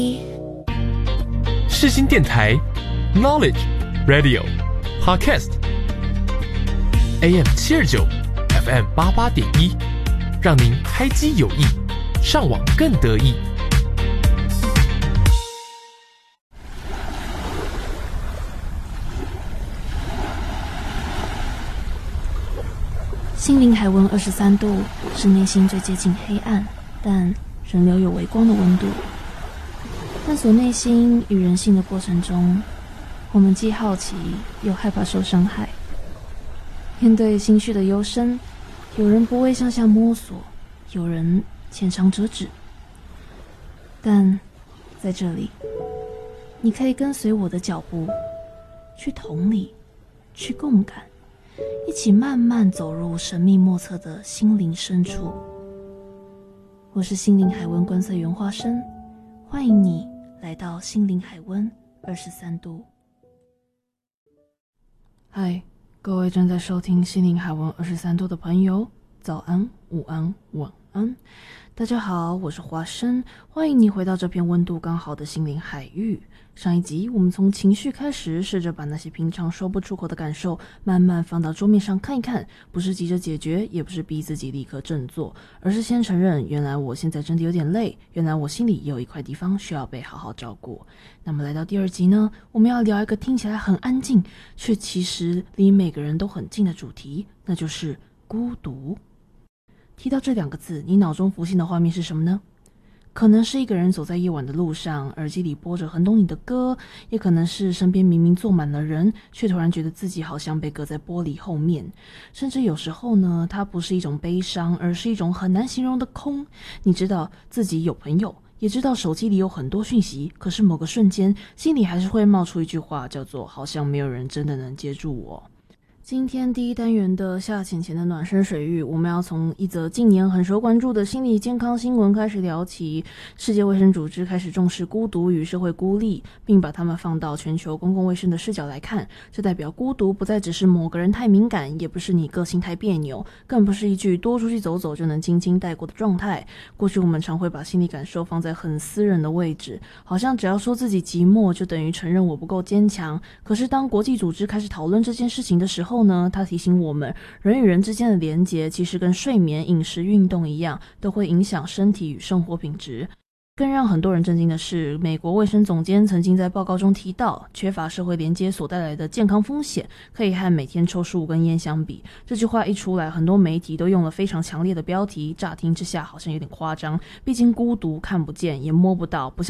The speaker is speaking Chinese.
世新电台 Knowledge Radio Podcast AM 729 FM 88.1，让您开机有益，上网更得意。 心灵海温23度，是内心最接近黑暗，但仍留有微光的温度。探索内心与人性的过程中，我们既好奇又害怕受伤害。面对心绪的幽深，有人不畏向下摸索，有人浅尝辄止。但在这里，你可以跟随我的脚步，去同理，去共感，一起慢慢走入神秘莫测的心灵深处。我是心灵海温观测员花生，欢迎你来到心灵海温23度。嗨，各位正在收听心灵海温23度的朋友，早安、午安、晚安。大家好，我是花生，欢迎你回到这片温度刚好的心灵海域。上一集我们从情绪开始，试着把那些平常说不出口的感受慢慢放到桌面上看一看，不是急着解决，也不是逼自己立刻振作，而是先承认原来我现在真的有点累，原来我心里也有一块地方需要被好好照顾。那么来到第二集呢，我们要聊一个听起来很安静，却其实离每个人都很近的主题，那就是孤独。提到这两个字，你脑中浮现的画面是什么呢？可能是一个人走在夜晚的路上，耳机里播着很懂你的歌，也可能是身边明明坐满了人，却突然觉得自己好像被隔在玻璃后面。甚至有时候呢，它不是一种悲伤，而是一种很难形容的空。你知道自己有朋友，也知道手机里有很多讯息，可是某个瞬间，心里还是会冒出一句话，叫做好像没有人真的能接住我。今天第一单元的下浅浅的暖身水域，我们要从一则近年很受关注的心理健康新闻开始聊起。世界卫生组织开始重视孤独与社会孤立，并把它们放到全球公共卫生的视角来看。这代表孤独不再只是某个人太敏感，也不是你个性太别扭，更不是一句多出去走走就能轻轻带过的状态。过去我们常会把心理感受放在很私人的位置，好像只要说自己寂寞就等于承认我不够坚强。可是当国际组织开始讨论这件事情的时候呢，他提醒我们，人与人之间的连结其实跟睡眠、饮食、运动一样，都会影响身体与生活品质。更让很多人震惊的是，美国卫生总监曾经在报告中提到，缺乏社会连接所带来的健康风险，可以和每天抽15根烟相比。这句话一出来，很多媒体都用了非常强烈的标题，乍听之下好像有点夸张，毕竟孤独看不见也摸不到，不像